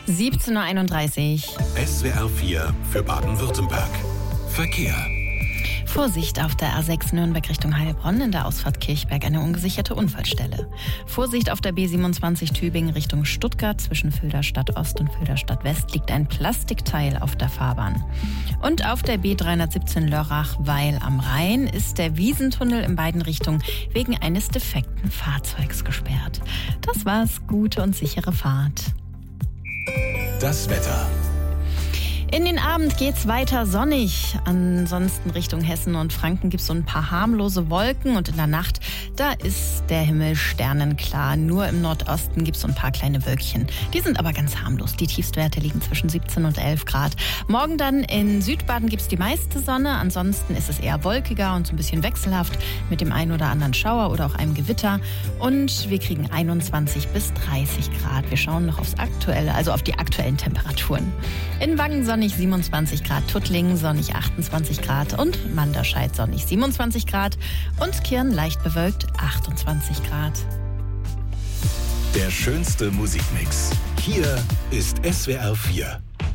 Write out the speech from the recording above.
17:31 Uhr. SWR 4 für Baden-Württemberg. Verkehr. Vorsicht auf der A6 Nürnberg Richtung Heilbronn, in der Ausfahrt Kirchberg eine ungesicherte Unfallstelle. Vorsicht auf der B27 Tübingen Richtung Stuttgart, zwischen Filderstadt Ost und Filderstadt West liegt ein Plastikteil auf der Fahrbahn. Und auf der B317 Lörrach-Weil am Rhein ist der Wiesentunnel in beiden Richtungen wegen eines defekten Fahrzeugs gesperrt. Das war's, gute und sichere Fahrt. Das Wetter. In den Abend geht's weiter sonnig. Ansonsten Richtung Hessen und Franken gibt's so ein paar harmlose Wolken und in der Nacht, da ist der Himmel sternenklar. Nur im Nordosten gibt's so ein paar kleine Wölkchen. Die sind aber ganz harmlos. Die Tiefstwerte liegen zwischen 17 und 11 Grad. Morgen dann in Südbaden gibt's die meiste Sonne. Ansonsten ist es eher wolkiger und so ein bisschen wechselhaft mit dem einen oder anderen Schauer oder auch einem Gewitter. Und wir kriegen 21 bis 30 Grad. Wir schauen noch aufs Aktuelle, also auf die aktuellen Temperaturen. In Wangen sonnig 27 Grad, Tuttlingen sonnig 28 Grad und Manderscheid sonnig 27 Grad und Kirn leicht bewölkt 28 Grad. Der schönste Musikmix. Hier ist SWR 4.